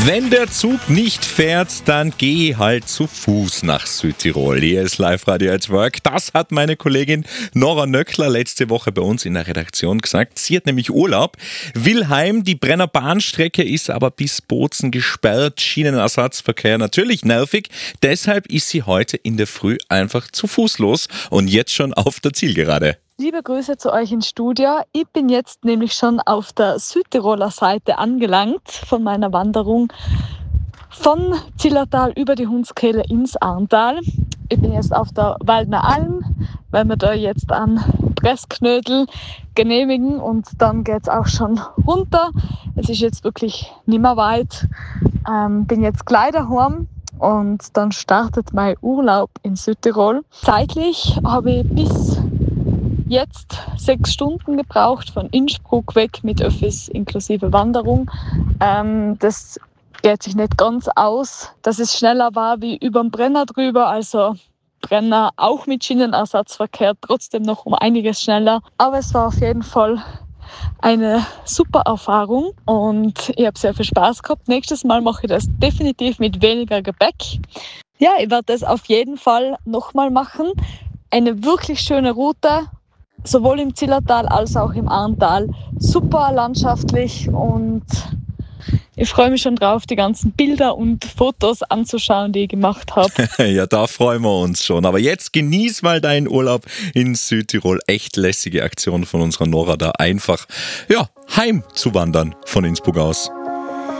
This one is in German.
Wenn der Zug nicht fährt, dann geh halt zu Fuß nach Südtirol. Hier ist Live-Radio at Work. Das hat meine Kollegin Nora Nöckler letzte Woche bei uns in der Redaktion gesagt. Sie hat nämlich Urlaub, will heim. Die Brenner Bahnstrecke ist aber bis Bozen gesperrt. Schienenersatzverkehr natürlich nervig. Deshalb ist sie heute in der Früh einfach zu Fuß los und jetzt schon auf der Zielgerade. Liebe Grüße zu euch ins Studio. Ich bin jetzt nämlich schon auf der Südtiroler Seite angelangt von meiner Wanderung von Zillertal über die Hundskehle ins Arntal. Ich bin jetzt auf der Waldner Alm, weil wir da jetzt an Pressknödel genehmigen und dann geht es auch schon runter. Es ist jetzt wirklich nicht mehr weit. Bin jetzt gleich daheim. Und dann startet mein Urlaub in Südtirol. Zeitlich habe ich bis jetzt 6 Stunden gebraucht von Innsbruck weg mit Öffis inklusive Wanderung. Das geht sich nicht ganz aus, dass es schneller war wie über den Brenner drüber. Also Brenner auch mit Schienenersatzverkehr, trotzdem noch um einiges schneller. Aber es war auf jeden Fall eine super Erfahrung und ich habe sehr viel Spaß gehabt. Nächstes Mal mache ich das definitiv mit weniger Gepäck. Ja, ich werde das auf jeden Fall nochmal machen. Eine wirklich schöne Route, sowohl im Zillertal als auch im Arntal. Super landschaftlich und ich freue mich schon drauf, die ganzen Bilder und Fotos anzuschauen, die ich gemacht habe. Ja, da freuen wir uns schon. Aber jetzt genieß mal deinen Urlaub in Südtirol. Echt lässige Aktion von unserer Nora, da einfach heim zu wandern von Innsbruck aus.